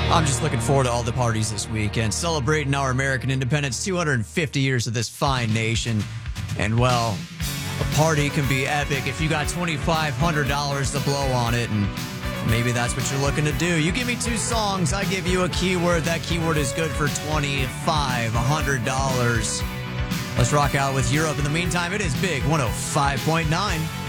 I'm just looking forward to all the parties this weekend, celebrating our American independence, 250 years of this fine nation. And, well, a party can be epic if you got $2,500 to blow on it, and maybe that's what you're looking to do. You give me two songs, I give you a keyword. That keyword is good for $2,500. Let's rock out with Europe. In the meantime, it is Big 105.9.